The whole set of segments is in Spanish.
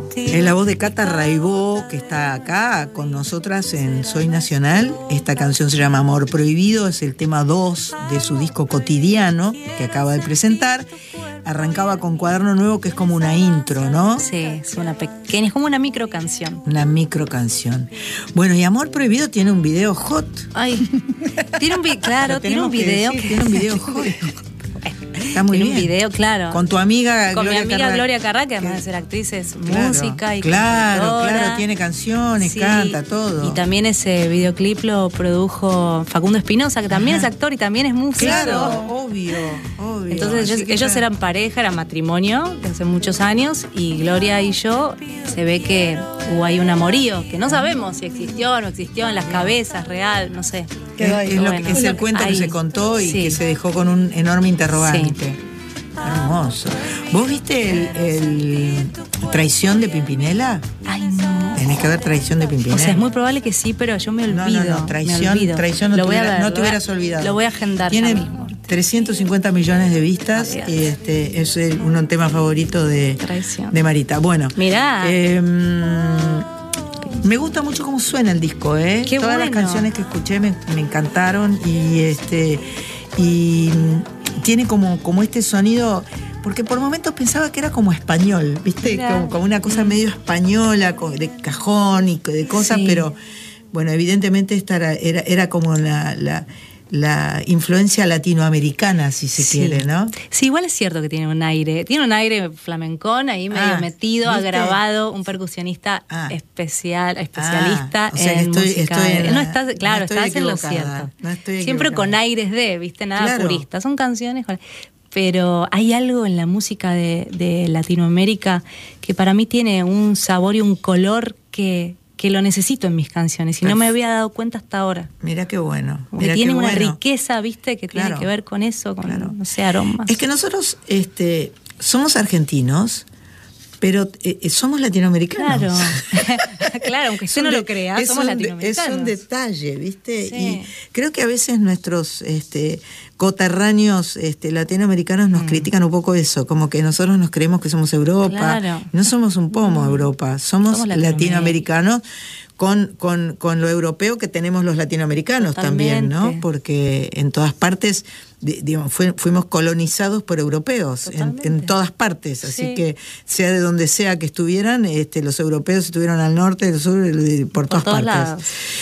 Es la voz de Cata Raibó, que está acá con nosotras en Soy Nacional. Esta canción se llama Amor Prohibido, es el tema 2 de su disco Cotidiano, que acaba de presentar. Arrancaba con Cuaderno Nuevo, que es como una intro, ¿no? Sí, es una pequeña, es como una micro canción. Una micro canción. Bueno, y Amor Prohibido tiene un video hot. Ay, tiene un video. Tiene un video hot. Está muy bien. Un video, claro. Con tu amiga Con Gloria mi amiga Carrá, Gloria Carrá, que además de ser actriz es música y Claro, tiene canciones, sí, canta, todo. Y también ese videoclip lo produjo Facundo Espinosa, que también es actor y también es músico. Claro, obvio. Entonces ellos eran pareja, eran matrimonio de hace muchos años, y Gloria y yo se ve que hubo ahí un amorío, que no sabemos si existió o no existió en las cabezas, real, no sé. Es el cuento ahí, que se contó y que se dejó con un enorme interrogante. Sí. Hermoso. ¿Vos viste el Traición de Pimpinela? Ay, no. Tenés que ver Traición de Pimpinela. O sea, es muy probable que sí, pero yo me olvido. No, Traición no te hubieras olvidado. Lo voy a agendar. Tiene 350 millones de vistas y es un tema favorito de Marita. Bueno, mirá. Me gusta mucho cómo suena el disco, Qué Todas las canciones que escuché me encantaron y tiene como este sonido, porque por momentos pensaba que era como español, ¿viste? Como una cosa medio española, de cajón y de cosas, pero bueno, evidentemente esta era como la influencia latinoamericana, si se quiere, ¿no? Sí, igual es cierto que tiene un aire flamencón ahí medio metido, ¿viste? Ha grabado un percusionista especialista en música. Estás en lo cierto. Siempre con aires ¿viste? Nada purista. Son canciones pero hay algo en la música de Latinoamérica que para mí tiene un sabor y un color que lo necesito en mis canciones y no me había dado cuenta hasta ahora. Mira qué bueno. Porque tiene una riqueza, ¿viste? Que tiene que ver con eso, con no sé, aromas. Es que nosotros somos argentinos, pero somos latinoamericanos. Claro, aunque usted no lo crea, somos latinoamericanos. Es un detalle, ¿viste? Sí. Y creo que a veces nuestros coterráneos latinoamericanos nos critican un poco eso, como que nosotros nos creemos que somos Europa. Claro. No somos un pomo Europa, somos latinoamericanos con lo europeo que tenemos los latinoamericanos. Totalmente. También, ¿no? Porque en todas partes fuimos colonizados por europeos en todas partes, así que sea de donde sea que estuvieran, los europeos estuvieron al norte, al sur, por todas partes. Lados.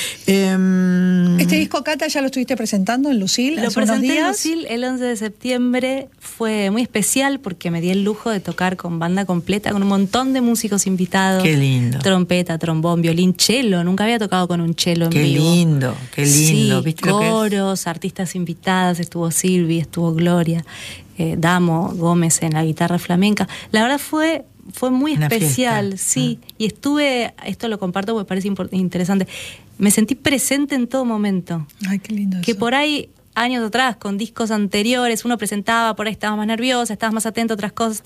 Este disco, Cata, ya lo estuviste presentando en Lucil. Lo presenté en Lucil el 11 de septiembre, fue muy especial porque me di el lujo de tocar con banda completa, con un montón de músicos invitados. Qué lindo. Trompeta, trombón, violín, cello, nunca había tocado con un cello en vivo. Qué lindo. Sí, ¿viste coros, artistas invitadas, estuvo Silvi, estuvo Gloria, Damo Gómez en la guitarra flamenca. La verdad fue muy especial, fiesta. Sí. Y esto lo comparto porque parece interesante, me sentí presente en todo momento. Ay, qué lindo que eso. Por ahí, años atrás, con discos anteriores, uno presentaba, por ahí estabas más nerviosa, estabas más atento a otras cosas.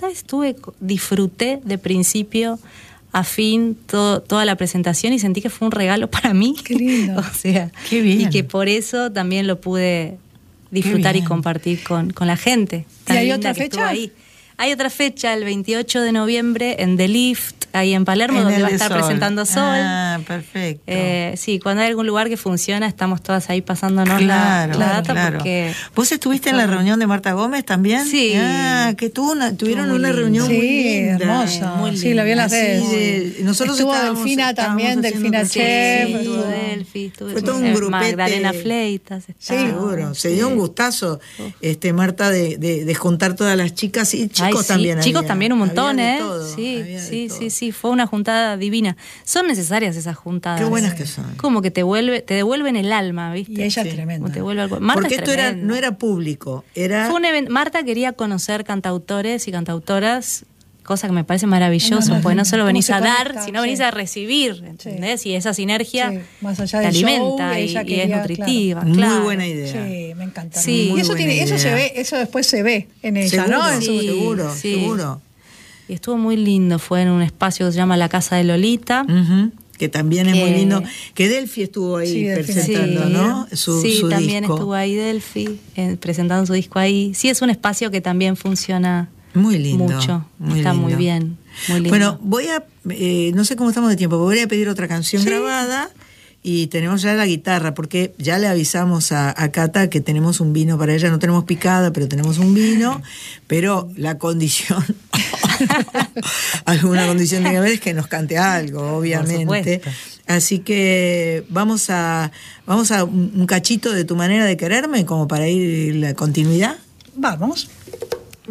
Disfruté de principio a fin toda la presentación y sentí que fue un regalo para mí. Qué lindo. O sea, qué bien. Y que por eso también lo pude disfrutar y compartir con la gente. ¿Y hay otra fecha? Hay otra fecha, el 28 de noviembre, en The Lift, ahí en Palermo, donde va a estar presentando Sol. Ah, perfecto. Sí, cuando hay algún lugar que funciona, estamos todas ahí pasándonos la data. Porque ¿vos estuviste en la reunión de Marta Gómez también? Sí. Que tuvieron una reunión muy linda. Hermosa. Muy linda. Sí, la vi en las redes. Nosotros estuvo Delfina también, Delfina Chef. Estuvo Delphi, fue todo un grupete. Magdalena Fleitas. Seguro. Se dio un gustazo, Marta, de juntar todas las chicas y chicos también. Chicos también un montón, todo, Sí, fue una juntada divina. Son necesarias esas juntadas. Qué buenas que son. Como que te devuelven el alma, ¿viste? Y ella es tremenda. Te vuelve Marta. Porque esto no era público, fue un evento. Marta quería conocer cantautores y cantautoras, cosa que me parece maravilloso, porque no solo venís a dar, sino venís a recibir, ¿entendés? Y esa sinergia más allá te del alimenta show, y es nutritiva. Claro. Muy buena idea. Sí, me encanta. Sí. Y eso después se ve en ella, seguro, ¿no? Seguro. Y estuvo muy lindo, fue en un espacio que se llama La Casa de Lolita. Que también es muy lindo. Que Delphi estuvo ahí presentando, ¿no? Su también disco. Estuvo ahí Delphi presentando su disco ahí. Sí, es un espacio que también funciona muy lindo, mucho. muy está lindo. muy bien. Muy lindo. Bueno, voy a, no sé cómo estamos de tiempo, voy a pedir otra canción grabada y tenemos ya la guitarra, porque ya le avisamos a Cata que tenemos un vino para ella, no tenemos picada, pero tenemos un vino, pero la condición, alguna condición tiene que haber es que nos cante algo, obviamente. Así que vamos a un cachito de Tu manera de quererme, como para ir la continuidad. Vamos.